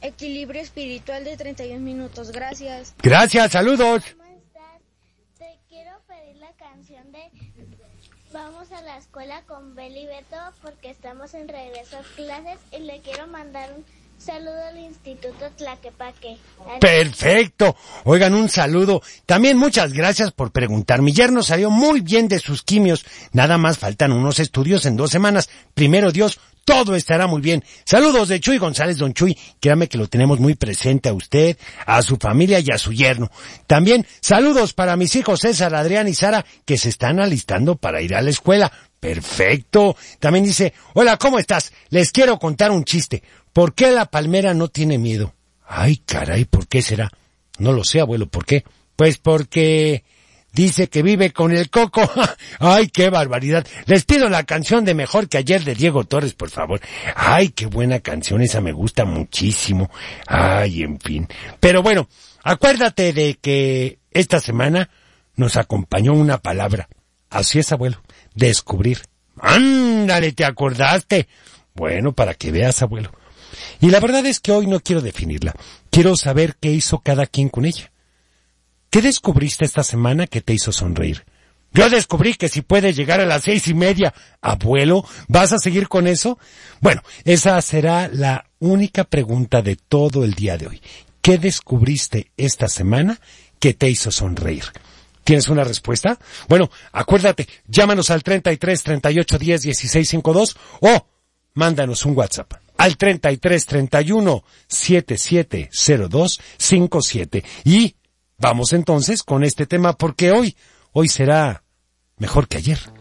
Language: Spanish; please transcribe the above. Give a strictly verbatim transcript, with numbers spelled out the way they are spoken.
Equilibrio espiritual de treinta y un minutos. Gracias. Gracias, saludos. ¿Cómo estás? Te quiero pedir la canción de Vamos a la escuela con Beli y Beto porque estamos en regreso a clases y le quiero mandar un saludo al Instituto Tlaquepaque. Perfecto. Oigan, un saludo. También muchas gracias por preguntar. Mi yerno salió muy bien de sus quimios. Nada más faltan unos estudios en dos semanas. Primero Dios, todo estará muy bien. Saludos de Chuy González. Don Chuy, créame que lo tenemos muy presente a usted, a su familia y a su yerno. También saludos para mis hijos César, Adrián y Sara, que se están alistando para ir a la escuela. Perfecto. También dice, hola, ¿cómo estás? Les quiero contar un chiste. ¿Por qué la palmera no tiene miedo? Ay, caray, ¿por qué será? No lo sé, abuelo, ¿por qué? Pues porque dice que vive con el coco. Ay, qué barbaridad. Les pido la canción de Mejor que Ayer de Diego Torres, por favor. Ay, qué buena canción, esa me gusta muchísimo. Ay, en fin. Pero bueno, acuérdate de que esta semana nos acompañó una palabra. Así es, abuelo. Descubrir. Ándale, ¿te acordaste? Bueno, para que veas, abuelo. Y la verdad es que hoy no quiero definirla. Quiero saber qué hizo cada quien con ella. ¿Qué descubriste esta semana que te hizo sonreír? Yo descubrí que si puedes llegar a las seis y media, abuelo, ¿vas a seguir con eso? Bueno, esa será la única pregunta de todo el día de hoy. ¿Qué descubriste esta semana que te hizo sonreír? ¿Tienes una respuesta? Bueno, acuérdate, llámanos al treinta y tres, treinta y ocho, diez, dieciséis, cincuenta y dos o mándanos un WhatsApp al treinta y tres, treinta y uno, setenta y siete cero dos cincuenta y siete. Y vamos entonces con este tema porque hoy, hoy será mejor que ayer.